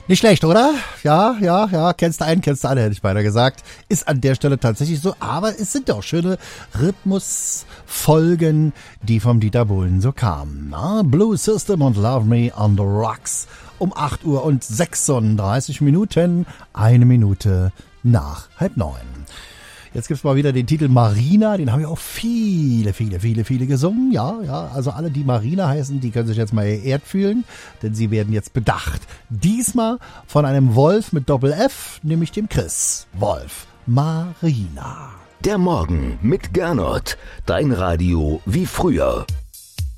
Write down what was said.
Nicht schlecht, oder? Ja, kennst du einen, kennst du alle, hätte ich beinahe gesagt. Ist an der Stelle tatsächlich so, aber es sind doch schöne Rhythmusfolgen, die vom Dieter Bohlen so kamen. Blue System und Love Me on the Rocks um 8 Uhr und 36 Minuten, 1 Minute nach 8:30. Jetzt gibt's mal wieder den Titel Marina, den haben ja auch viele gesungen. Ja, also alle, die Marina heißen, die können sich jetzt mal geehrt fühlen, denn sie werden jetzt bedacht. Diesmal von einem Wolf mit Doppel-F, nämlich dem Chris Wolf. Marina. Der Morgen mit Gernot, dein Radio wie früher.